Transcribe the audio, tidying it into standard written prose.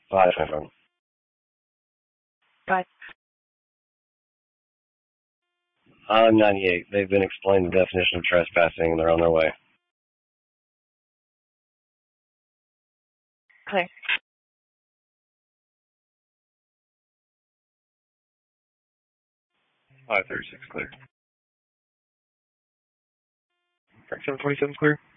521. 5. 98. They've been explained the definition of trespassing and they're on their way. Clear. 536 clear. Frank 727 clear.